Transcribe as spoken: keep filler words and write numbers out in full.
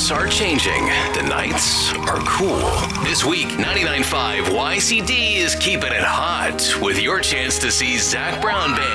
weathers are changing. The nights are cool. This week, ninety-nine point five Y C D is keeping it hot with your chance to see Zach Brown Band.